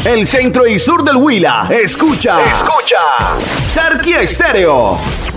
el centro y sur del Huila. Escucha. Tarquía Estéreo.